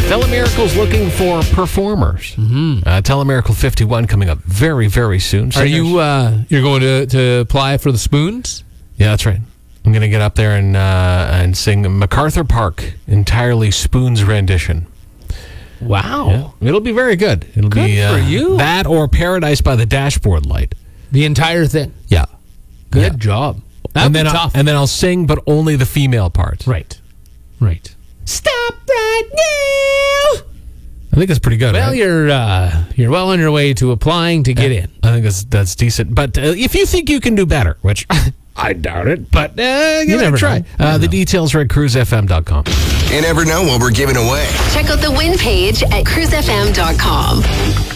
Telemiracle's looking for performers. Telemiracle 51 coming up very, very soon. Are you you're going to apply for the spoons? Yeah, that's right. I'm going to get up there and sing MacArthur Park, entirely Spoons rendition. Wow. Yeah. It'll be very good. It'll Good be for you. That or Paradise by the Dashboard Light. The entire thing. Yeah. Good job. That'd be tough. And then I'll sing, but only the female parts. Right. Stop right now. I think that's pretty good. Well, right? you're well on your way to applying to get in. I think that's decent. But if you think you can do better, which I doubt it, but you never try. The details are at cruisefm.com. You never know what we're giving away. Check out the win page at cruisefm.com.